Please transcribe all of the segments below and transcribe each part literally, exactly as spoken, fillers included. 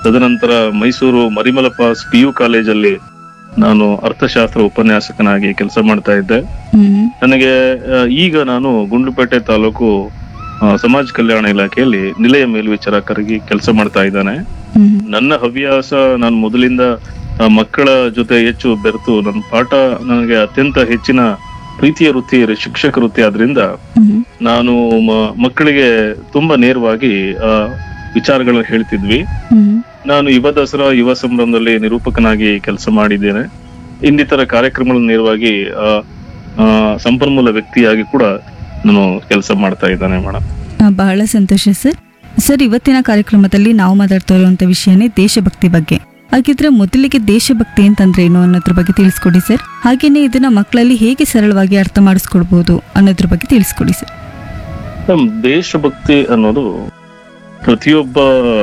ತದನಂತರ Mysuru ಮರಿಮಲಪಾಸ್ P U ಕಾಲೇಜಲ್ಲಿ ನಾನು ಅರ್ಥಶಾಸ್ತ್ರ ಉಪನ್ಯಾಸಕನಾಗಿ ಕೆಲಸ ಮಾಡ್ತಾ ಇದ್ದೆ. ಹ್ಮ್ ನನಗೆ ಆ, ಈಗ ನಾನು ಗುಂಡ್ಲುಪೇಟೆ ತಾಲೂಕು ಆ, ಸಮಾಜ ಕಲ್ಯಾಣ ಇಲಾಖೆಯಲ್ಲಿ ನಿಲಯ ಮೇಲ್ವಿಚಾರಕರಾಗಿ ಕೆಲಸ ಮಾಡ್ತಾ ಇದ್ದಾನೆ. ಹ್ಮ್ ನನ್ನ ಹವ್ಯಾಸ, ನಾನು ಮೊದಲಿಂದ ಆ, ಮಕ್ಕಳ ಜೊತೆ ಹೆಚ್ಚು ಬೆರೆತು ನನ್ನ ಪಾಠ ನನಗೆ ಅತ್ಯಂತ ಹೆಚ್ಚಿನ ಪ್ರೀತಿಯ ವೃತ್ತಿ ಶಿಕ್ಷಕ ವೃತ್ತಿ ಆದ್ರಿಂದ ಹ್ಮ್ ನಾನು ಮ- ಮಕ್ಕಳಿಗೆ ತುಂಬಾ ನೇರವಾಗಿ ಆ ವಿಚಾರಗಳನ್ನ ಹೇಳ್ತಿದ್ವಿ. ಹ್ಮ್ ನಾನು ಯುವ ದಸರಾ ಯುವ ಸಂಭ್ರಮದಲ್ಲಿ ನಿರೂಪಕನಾಗಿ ಕೆಲಸ ಮಾಡಿದ್ದೇನೆ. ಇನ್ನಿತರ ಕಾರ್ಯಕ್ರಮಗಳನ್ನು ನೇರವಾಗಿ ಆ, ಆ, ಸಂಪನ್ಮೂಲ ವ್ಯಕ್ತಿಯಾಗಿ ಕೂಡ ನಾನು ಕೆಲಸ ಮಾಡ್ತಾ ಇದ್ದಾನೆ ಮೇಡಮ್. ಆ, ಬಹಳ ಸಂತೋಷ ಸರ್. ಸರ್, ಇವತ್ತಿನ ಕಾರ್ಯಕ್ರಮದಲ್ಲಿ ನಾವು ಮಾತಾಡ್ತಾ ಇರುವಂತ ವಿಷಯನೇ ದೇಶಭಕ್ತಿ ಬಗ್ಗೆ. ಹಾಗಿದ್ರೆ ಮೊದಲಿಗೆ ದೇಶಭಕ್ತಿ ಅಂತಂದ್ರೆ ಏನು ಅನ್ನೋದ್ರ ಬಗ್ಗೆ ತಿಳಿಸ್ಕೊಡಿ ಸರ್. ಹಾಗೇನೆ ಇದನ್ನ ಮಕ್ಕಳಲ್ಲಿ ಹೇಗೆ ಸರಳವಾಗಿ ಅರ್ಥ ಮಾಡಿಸ್ಕೊಡ್ಬೋದು ಅನ್ನೋದ್ರ ಬಗ್ಗೆ ತಿಳಿಸ್ಕೊಡಿ ಸರ್. ನಮ್ ದೇಶಭಕ್ತಿ ಅನ್ನೋದು ಪ್ರತಿಯೊಬ್ಬ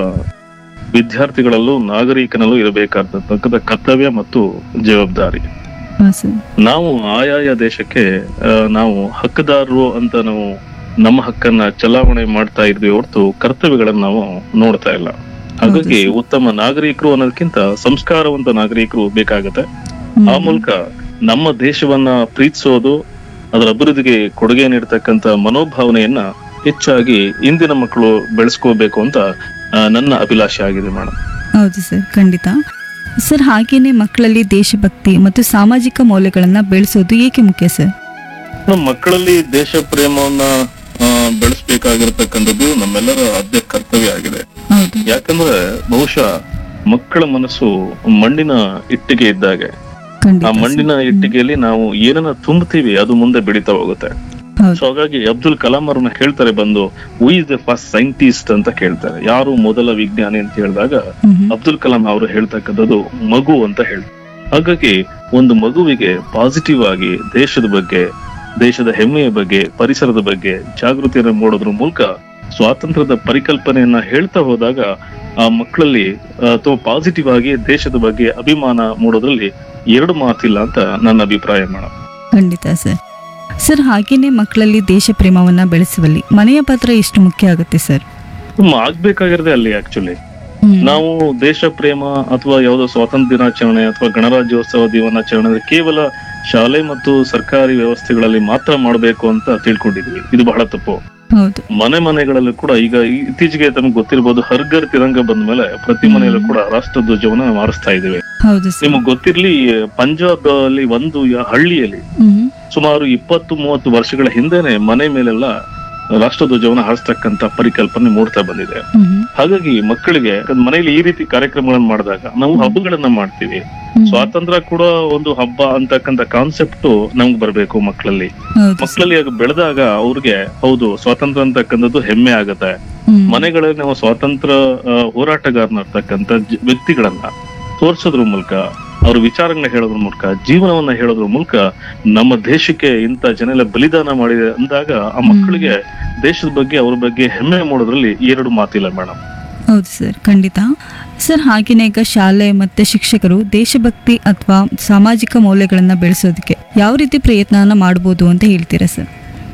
ವಿದ್ಯಾರ್ಥಿಗಳಲ್ಲೂ ನಾಗರಿಕನಲ್ಲೂ ಇರಬೇಕಾದ ಕರ್ತವ್ಯ ಮತ್ತು ಜವಾಬ್ದಾರಿ. ಹಾ ಸರ್. ನಾವು ಆಯಾಯ ದೇಶಕ್ಕೆ ಆ, ನಾವು ಹಕ್ಕದಾರರು ಅಂತ ನಾವು ನಮ್ಮ ಹಕ್ಕನ್ನ ಚಲಾವಣೆ ಮಾಡ್ತಾ ಇದ್ವಿ ಹೊರತು ಕರ್ತವ್ಯಗಳನ್ನ ನಾವು ನೋಡ್ತಾ ಇಲ್ಲ. ಹಾಗಾಗಿ ಹೌದು ಉತ್ತಮ ನಾಗರಿಕರು ಅನ್ನೋದಕ್ಕಿಂತ ಸಂಸ್ಕಾರವಂತ ನಾಗರಿಕರು ಬೇಕಾಗತ್ತೆ. ಹ್ಮ್. ಆ ಮೂಲಕ ನಮ್ಮ ದೇಶವನ್ನ ಪ್ರೀತಿಸೋದು, ಅದರ ಅಭಿವೃದ್ಧಿಗೆ ಕೊಡುಗೆ ನೀಡತಕ್ಕಂತ ಮನೋಭಾವನೆಯನ್ನ ಹೆಚ್ಚಾಗಿ ಇಂದಿನ ಮಕ್ಕಳು ಬೆಳೆಸ್ಕೋಬೇಕು ಅಂತ ಆ, ನನ್ನ ಅಭಿಲಾಷೆ ಆಗಿದೆ ಮೇಡಮ್. ಹೌದು ಸರ್, ಖಂಡಿತ. ಸರ್, ಹಾಗೇನೆ ಮಕ್ಕಳಲ್ಲಿ ದೇಶಭಕ್ತಿ ಮತ್ತು ಸಾಮಾಜಿಕ ಮೌಲ್ಯಗಳನ್ನ ಬೆಳೆಸೋದು ಏಕೆ ಮುಖ್ಯ ಸರ್? ನಮ್ಮ ಮಕ್ಕಳಲ್ಲಿ ದೇಶ ಪ್ರೇಮವನ್ನ ಆ, ಬೆಳೆಸ್ಬೇಕಾಗಿರ್ತಕ್ಕಂಥದ್ದು ನಮ್ಮೆಲ್ಲರ ಆದ್ಯ ಕರ್ತವ್ಯ ಆಗಿದೆ. ಹೌದು. ಯಾಕಂದ್ರೆ ಬಹುಶಃ ಮಕ್ಕಳ ಮನಸ್ಸು ಮಣ್ಣಿನ ಇಟ್ಟಿಗೆ ಇದ್ದಾಗೆ. ಖಂಡಿತ ಆ ಸರ್. ಮಣ್ಣಿನ ಇಟ್ಟಿಗೆಯಲ್ಲಿ ನಾವು ಏನನ್ನ ತುಂಬುತ್ತೀವಿ ಅದು ಮುಂದೆ ಬೆಳೀತಾ ಹೋಗುತ್ತೆ. ಹೌದು. ಸೊ ಹಾಗಾಗಿ ಅಬ್ದುಲ್ ಕಲಾಂ ಅವ್ರನ್ನ ಹೇಳ್ತಾರೆ ಬಂದು, who is the first scientist ಅಂತ ಕೇಳ್ತಾರೆ, ಯಾರು ಮೊದಲ ವಿಜ್ಞಾನಿ ಅಂತ ಹೇಳಿದಾಗ ಹ್ಮ್ ಹ್ಮ್. ಅಬ್ದುಲ್ ಕಲಾಂ ಅವರು ಹೇಳ್ತಕ್ಕಂಥದ್ದು ಮಗು ಅಂತ ಹೇಳ್ತಾರೆ. ಹಾಗಾಗಿ ಒಂದು ಮಗುವಿಗೆ ಪಾಸಿಟಿವ್ ಆಗಿ ದೇಶದ ಬಗ್ಗೆ, ದೇಶದ ಹೆಮ್ಮೆಯ ಬಗ್ಗೆ, ಪರಿಸರದ ಬಗ್ಗೆ ಜಾಗೃತಿಯನ್ನು ಮೂಡೋದ್ರ ಮೂಲಕ ಸ್ವಾತಂತ್ರ್ಯದ ಪರಿಕಲ್ಪನೆಯನ್ನ ಹೇಳ್ತಾ ಹೋದಾಗ ಆ ಮಕ್ಕಳಲ್ಲಿ ಅಥವಾ ಪಾಸಿಟಿವ್ ಆಗಿ ದೇಶದ ಬಗ್ಗೆ ಅಭಿಮಾನ ಮೂಡೋದ್ರಲ್ಲಿ ಎರಡು ಮಾತಿಲ್ಲ ಅಂತ ನನ್ನ ಅಭಿಪ್ರಾಯ ಮೇಡಮ್. ಖಂಡಿತ ಸರ್. ಸರ್, ಹಾಗೇನೆ ಮಕ್ಕಳಲ್ಲಿ ದೇಶ ಪ್ರೇಮವನ್ನ ಬೆಳೆಸುವಲ್ಲಿ ಮನೆಯ ಪಾತ್ರ ಎಷ್ಟು ಮುಖ್ಯ ಆಗುತ್ತೆ ಸರ್? ಆಗ್ಬೇಕಾಗಿರೋದೇ ಅಲ್ಲಿ ಆಕ್ಚುಲಿ. ಹ್ಮ್. ನಾವು ದೇಶ ಪ್ರೇಮ ಅಥವಾ ಯಾವುದೋ ಸ್ವಾತಂತ್ರ್ಯ ದಿನಾಚರಣೆ ಅಥವಾ ಗಣರಾಜ್ಯೋತ್ಸವ ದಿನಾಚರಣೆ ಕೇವಲ ಶಾಲೆ ಮತ್ತು ಸರ್ಕಾರಿ ವ್ಯವಸ್ಥೆಗಳಲ್ಲಿ ಮಾತ್ರ ಮಾಡಬೇಕು ಅಂತ ತಿಳ್ಕೊಂಡಿದ್ವಿ. ಇದು ಬಹಳ ತಪ್ಪು. ಹೌದು. ಮನೆ ಮನೆಗಳಲ್ಲೂ ಕೂಡ ಈಗ ಇತ್ತೀಚೆಗೆ ತಮಗೆ ಗೊತ್ತಿರ್ಬೋದು, ಹರ್ಗರ್ ತಿರಂಗ ಬಂದ ಮೇಲೆ ಪ್ರತಿ ಮನೆಯಲ್ಲೂ ಕೂಡ ರಾಷ್ಟ್ರ ಧ್ವಜವನ್ನ ಮಾರಿಸ್ತಾ ಇದ್ದೇವೆ. ಹೌದು ಸರ್. ನಿಮಗ್ ಗೊತ್ತಿರ್ಲಿ, ಪಂಜಾಬ್ ಅಲ್ಲಿ ಒಂದು ಯ- ಹಳ್ಳಿಯಲ್ಲಿ ಹ್ಮ್ ಸುಮಾರು ಇಪ್ಪತ್ತು ಮೂವತ್ತು ವರ್ಷಗಳ ಹಿಂದೆನೆ ಮನೆ ಮೇಲೆಲ್ಲ ರಾಷ್ಟ್ರಧ್ವಜವನ್ನ ಹಾರಿಸ್ತಕ್ಕಂತ ಪರಿಕಲ್ಪನೆ ಮೂಡ್ತಾ ಬಂದಿದೆ. ಹ್ಮ್ ಹಾಗಾಗಿ ಮಕ್ಕಳಿಗೆ ಮನೆಯಲ್ಲಿ ಈ ರೀತಿ ಕಾರ್ಯಕ್ರಮಗಳನ್ನ ಮಾಡಿದಾಗ ನಾವು ಹಬ್ಬಗಳನ್ನ ಮಾಡ್ತೀವಿ. ಹ್ಮ್. ಸ್ವಾತಂತ್ರ್ಯ ಕೂಡ ಒಂದು ಹಬ್ಬ ಅಂತಕ್ಕಂತ ಕಾನ್ಸೆಪ್ಟ್ ನಮ್ಗೆ ಬರ್ಬೇಕು ಮಕ್ಕಳಲ್ಲಿ. ಹೌದು ಸರ್. ಮಕ್ಕಳಲ್ಲಿ ಆಗ ಬೆಳೆದಾಗ ಅವ್ರಿಗೆ ಹೌದು ಸ್ವಾತಂತ್ರ್ಯ ಅಂತಕ್ಕಂಥದ್ದು ಹೆಮ್ಮೆ ಆಗತ್ತೆ. ಹ್ಮ್. ಮನೆಗಳಲ್ಲಿ ನಾವು ಸ್ವಾತಂತ್ರ್ಯ ಆ, ಹೋರಾಟಗಾರನಿರ್ತಕ್ಕಂಥ ಜ- ವ್ಯಕ್ತಿಗಳನ್ನ ತೋರ್ಸೋದ್ರ ಮೂಲಕ, ಅವ್ರ ವಿಚಾರಗಳನ್ನ ಹೇಳೋದ್ರ ಮೂಲಕ, ಜೀವನವನ್ನ ಹೇಳೋದ್ರ ಮೂಲಕ ನಮ್ಮ ದೇಶಕ್ಕೆ ಇಂಥ ಜನ ಎಲ್ಲ ಬಲಿದಾನ ಮಾಡಿದೆ ಅಂದಾಗ ಆ ಮಕ್ಕಳಿಗೆ ದೇಶದ ಬಗ್ಗೆ, ಅವ್ರ ಬಗ್ಗೆ ಹೆಮ್ಮೆ ಮೂಡೋದ್ರಲ್ಲಿ ಎರಡು ಮಾತಿಲ್ಲ ಮೇಡಮ್. ಹೌದು ಸರ್, ಖಂಡಿತ. ಸರ್, ಹಾಗೇನೆ ಈಗ ಶಾಲೆ ಮತ್ತೆ ಶಿಕ್ಷಕರು ದೇಶಭಕ್ತಿ ಅಥವಾ ಸಾಮಾಜಿಕ ಮೌಲ್ಯಗಳನ್ನ ಬೆಳೆಸೋದಕ್ಕೆ ಯಾವ ರೀತಿ ಪ್ರಯತ್ನವನ್ನ ಮಾಡಬಹುದು ಅಂತ ಹೇಳ್ತೀರಾ ಸರ್?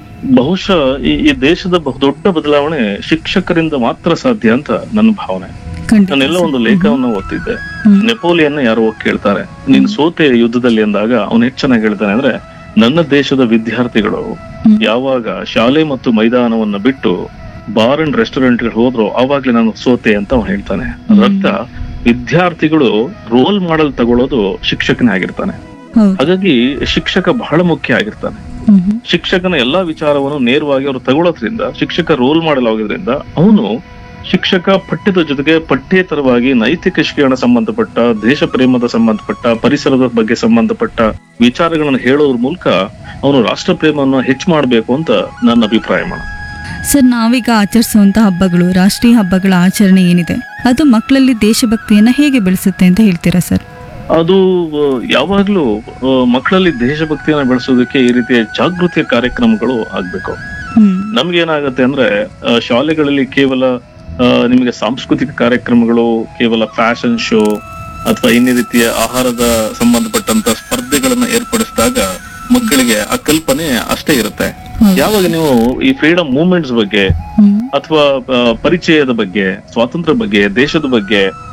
ಬಹುಶಃ ಈ ಈ ದೇಶದ ಬಹುದೊಡ್ಡ ಬದಲಾವಣೆ ಶಿಕ್ಷಕರಿಂದ ಮಾತ್ರ ಸಾಧ್ಯ ಅಂತ ನನ್ನ ಭಾವನೆ. ಖಂಡಿತ ನಾನೆಲ್ಲ ಸರ್. ಒಂದು ಲೇಖವನ್ನ ಓದ್ತಿದ್ದೆ. ಹ್ಮ್. ನೆಪೋಲಿಯನ್ ಯಾರೋ ಹೋಗಿ ಕೇಳ್ತಾರೆ, ನೀನ್ ಸೋತೆ ಯುದ್ಧದಲ್ಲಿ ಅಂದಾಗ ಅವ್ನು ಹೆಚ್ಚು ಚೆನ್ನಾಗಿ ಹೇಳ್ತಾನೆ ಅಂದ್ರೆ, ನನ್ನ ದೇಶದ ವಿದ್ಯಾರ್ಥಿಗಳು ಹ್ಮ್. ಯಾವಾಗ ಶಾಲೆ ಮತ್ತು ಮೈದಾನವನ್ನ ಬಿಟ್ಟು ಬಾರ್ ಅಂಡ್ ರೆಸ್ಟೋರೆಂಟ್ ಗಳು ಹೋದ್ರು ಆವಾಗ್ಲೇ ನಾನು ಸೋತೆ ಅಂತ ಅವ್ನು ಹೇಳ್ತಾನೆ. ಹ್ಮ್. ರಕ್ತ ವಿದ್ಯಾರ್ಥಿಗಳು ರೋಲ್ ಮಾಡಲ್ ತಗೊಳ್ಳೋದು ಶಿಕ್ಷಕನೇ ಆಗಿರ್ತಾನೆ. ಹೌದು. ಹಾಗಾಗಿ ಶಿಕ್ಷಕ ಬಹಳ ಮುಖ್ಯ ಆಗಿರ್ತಾನೆ. ಹ್ಮ್ ಹ್ಮ್. ಶಿಕ್ಷಕನ ಎಲ್ಲಾ ವಿಚಾರವನ್ನು ನೇರವಾಗಿ ಅವರು ತಗೊಳ್ಳೋದ್ರಿಂದ, ಶಿಕ್ಷಕ ರೋಲ್ ಮಾಡಲ್ ಆಗಿದ್ರಿಂದ ಅವನು ಶಿಕ್ಷಕ ಪಠ್ಯದ ಜೊತೆಗೆ ಪಠ್ಯೇತರವಾಗಿ ನೈತಿಕ ಶಿಕ್ಷಣ ಸಂಬಂಧಪಟ್ಟ, ದೇಶ ಪ್ರೇಮದ ಸಂಬಂಧಪಟ್ಟ, ಪರಿಸರದ ಬಗ್ಗೆ ಸಂಬಂಧಪಟ್ಟ ವಿಚಾರಗಳನ್ನು ಹೇಳೋದ್ರ ಮೂಲಕ ಅವನು ರಾಷ್ಟ್ರ ಪ್ರೇಮವನ್ನು ಹೆಚ್ಚು ಮಾಡಬೇಕು ಅಂತ ನನ್ನ ಅಭಿಪ್ರಾಯ ಮೇಡಮ್. ಸರ್, ನಾವೀಗ ಆಚರಿಸುವಂತ ಹಬ್ಬಗಳು, ರಾಷ್ಟ್ರೀಯ ಹಬ್ಬಗಳ ಆಚರಣೆ ಏನಿದೆ ಅದು ಮಕ್ಕಳಲ್ಲಿ ದೇಶಭಕ್ತಿಯನ್ನ ಹೇಗೆ ಬೆಳೆಸುತ್ತೆ ಅಂತ ಹೇಳ್ತೀರಾ ಸರ್? ಅದು ಆ, ಯಾವಾಗ್ಲೂ ಆ, ಮಕ್ಕಳಲ್ಲಿ ದೇಶಭಕ್ತಿಯನ್ನ ಬೆಳೆಸೋದಕ್ಕೆ ಈ ರೀತಿಯ ಜಾಗೃತಿಯ ಕಾರ್ಯಕ್ರಮಗಳು ಆಗ್ಬೇಕು. ಹ್ಮ್. ನಮ್ಗೆ ಏನಾಗತ್ತೆ ಅಂದ್ರೆ ಆ, ಶಾಲೆಗಳಲ್ಲಿ ಕೇವಲ ಆ, ನಿಮಗೆ ಸಾಂಸ್ಕೃತಿಕ ಕಾರ್ಯಕ್ರಮಗಳು, ಕೇವಲ ಫ್ಯಾಷನ್ ಶೋ ಅಥವಾ ಇನ್ನೇ ರೀತಿಯ ಆಹಾರದ ಸಂಬಂಧಪಟ್ಟಂತ ಸ್ಪರ್ಧೆಗಳನ್ನ ಏರ್ಪಡಿಸಿದಾಗ ಮಕ್ಕಳಿಗೆ ಆ ಕಲ್ಪನೆ ಅಷ್ಟೇ ಇರುತ್ತೆ. ಹೌದು. ಯಾವಾಗ ನೀವು ಈ ಫ್ರೀಡಮ್ ಮೂವ್ಮೆಂಟ್ಸ್ ಬಗ್ಗೆ ಹ್ಮ್. ಅಥವಾ ಆ, ಪರಿಚಯದ ಬಗ್ಗೆ, ಸ್ವಾತಂತ್ರ್ಯ ಬಗ್ಗೆ, ದೇಶದ ಬಗ್ಗೆ